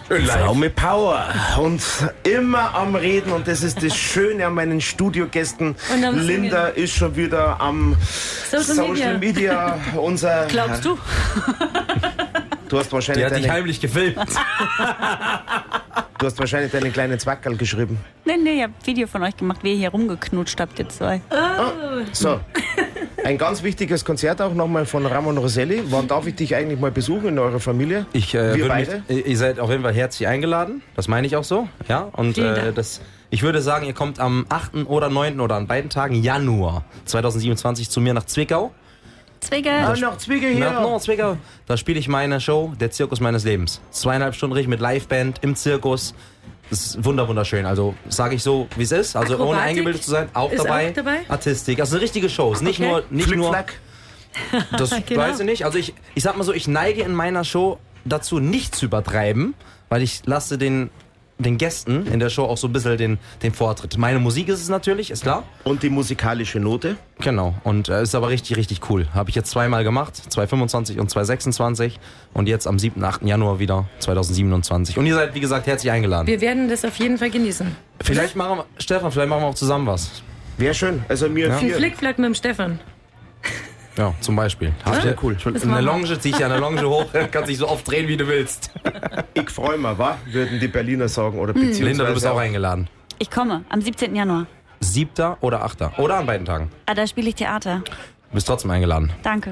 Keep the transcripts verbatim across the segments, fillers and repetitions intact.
Frau mit Power und immer am Reden und das ist das Schöne an meinen Studiogästen. Linda ist schon wieder am Social, Social Media. Media. Unser Glaubst du? Du hast wahrscheinlich Die hat deine, dich heimlich gefilmt. Du hast wahrscheinlich deinen kleinen Zwackerl geschrieben. Nee, nee, ich hab ein Video von euch gemacht, wie ihr hier rumgeknutscht habt, ihr zwei. Oh. So. Ein ganz wichtiges Konzert auch nochmal von Ramon Rosselli. Wann darf ich dich eigentlich mal besuchen in eurer Familie? Ich, äh, Wir würde beide? Mich, ihr seid auf jeden Fall herzlich eingeladen. Das meine ich auch so. Ja? Und äh, das, ich würde sagen, ihr kommt am achten oder neunten oder an beiden Tagen Januar zweitausendsiebenundzwanzig zu mir nach Zwickau. Zwickau. Ah, noch Zwickau hier. Nach no, Zwickau. Da spiele ich meine Show, der Zirkus meines Lebens. Zweieinhalb Stunden richtig mit Liveband im Zirkus. Das ist wunder wunderschön. Also sage ich so, wie es ist. Also Akrobatik ohne eingebildet zu sein, auch ist dabei. Auch dabei. Artistik. Also eine richtige Show. Ist nicht Okay. nur, nicht nur. Das Genau. weiß ich nicht. Also ich, ich sag mal so, ich neige in meiner Show dazu, nicht zu übertreiben, weil ich lasse den, den Gästen in der Show auch so ein bisschen den, den Vortritt. Meine Musik ist es natürlich, ist klar. Und die musikalische Note? Genau. Und äh, ist aber richtig, richtig cool. Habe ich jetzt zweimal gemacht. zwanzig fünfundzwanzig und zwanzig sechsundzwanzig. Und jetzt am siebten, achten Januar wieder zweitausendsiebenundzwanzig. Und ihr seid, wie gesagt, herzlich eingeladen. Wir werden das auf jeden Fall genießen. Vielleicht machen wir, Stefan, vielleicht machen wir auch zusammen was. Wäre schön. Also mir Ja. Ein Flickflack mit dem Stefan. Ja, zum Beispiel. Habt ihr, cool. Ich will, eine Longe, zieh ich ja eine Longe hoch, kannst dich so oft drehen, wie du willst. Ich freue mich, wa? Würden die Berliner sagen. Oder beziehungsweise Linda, du bist auch eingeladen. Ich komme am siebzehnten Januar. Siebter oder achter? Oder an beiden Tagen. Ah, da spiele ich Theater. Du bist trotzdem eingeladen. Danke.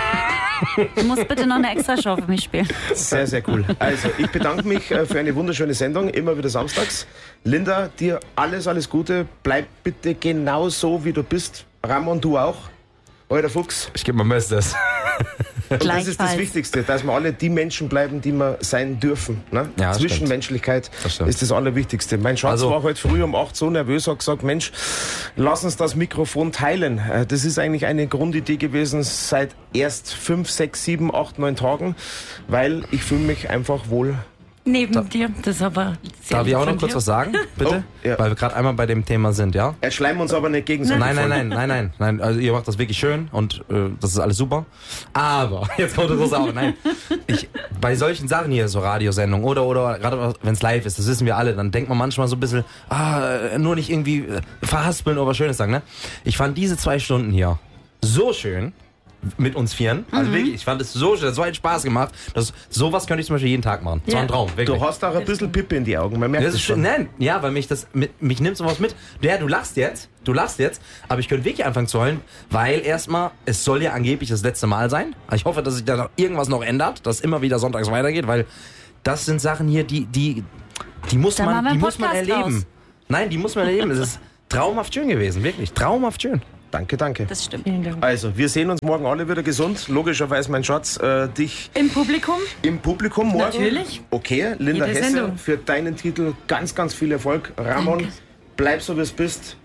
Du musst bitte noch eine extra Show für mich spielen. Sehr, sehr cool. Also, ich bedanke mich äh, für eine wunderschöne Sendung, immer wieder samstags. Linda, dir alles, alles Gute. Bleib bitte genau so, wie du bist. Ramon, du auch. Euer Fuchs. Ich gebe mein Bestes. Und das ist das Wichtigste, dass wir alle die Menschen bleiben, die wir sein dürfen. Ne? Ja, das Zwischenmenschlichkeit das stimmt. ist das Allerwichtigste. Mein Schatz Also- war heute früh um acht so nervös, hat gesagt, Mensch, lass uns das Mikrofon teilen. Äh, Das ist eigentlich eine Grundidee gewesen seit erst fünf, sechs, sieben, acht, neun Tagen, weil ich fühle mich einfach wohl. Neben dir. Das ist aber sehr Darf ich lieb auch von noch kurz dir. was sagen? Bitte? Oh, ja. Weil wir gerade einmal bei dem Thema sind, ja? Jetzt schleimen wir uns aber nicht gegenseitig. Nein, nein, voll. nein, nein, nein, nein. Also ihr macht das wirklich schön und äh, das ist alles super. Aber, jetzt kommt das auch, nein. Ich, bei solchen Sachen hier, so Radiosendungen oder, oder gerade wenn es live ist, das wissen wir alle, dann denkt man manchmal so ein bisschen, ah, nur nicht irgendwie äh, verhaspeln oder was Schönes sagen, ne? Ich fand diese zwei Stunden hier so schön. Mit uns Vieren. Also wirklich, ich fand es so schön, so einen Spaß gemacht. Das, sowas könnte ich zum Beispiel jeden Tag machen. Das war ein Traum, wirklich. Du hast auch ein bisschen Pippe in die Augen, man merkt Das es ist schon. Nein, ja, weil mich das mit, mich nimmt sowas mit. Ja, du lachst jetzt, du lachst jetzt, aber ich könnte wirklich anfangen zu heulen, weil erstmal, es soll ja angeblich das letzte Mal sein. Ich hoffe, dass sich da noch irgendwas noch ändert, dass immer wieder sonntags weitergeht, weil das sind Sachen hier, die, die, die muss Dann machen man, wir die einen muss man Podcast erleben. draus. Nein, die muss man erleben. Es ist traumhaft schön gewesen, wirklich. Traumhaft schön. Danke, danke. Das stimmt. Vielen Dank. Also, wir sehen uns morgen alle wieder gesund. Logischerweise, mein Schatz, äh, dich Im Publikum? im Publikum morgen. Natürlich. Okay, Linda Jede Hesse, Sendung. für deinen Titel ganz, ganz viel Erfolg. Ramon, Danke. bleib so, wie es bist.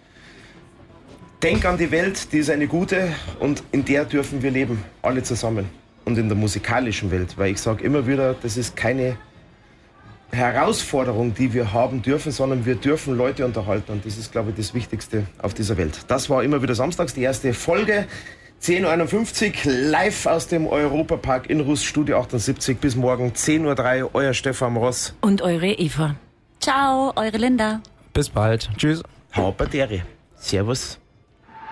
Denk an die Welt, die ist eine gute und in der dürfen wir leben, alle zusammen. Und in der musikalischen Welt, weil ich sage immer wieder, das ist keine Herausforderung, die wir haben dürfen, sondern wir dürfen Leute unterhalten und das ist, glaube ich, das Wichtigste auf dieser Welt. Das war immer wieder samstags die erste Folge, zehn Uhr einundfünfzig, live aus dem Europapark in Rust, Studio achtundsiebzig. Bis morgen zehn Uhr drei, euer Stefan Ross. Und eure Eva. Ciao, eure Linda. Bis bald. Tschüss. Hauptsächlich. Servus.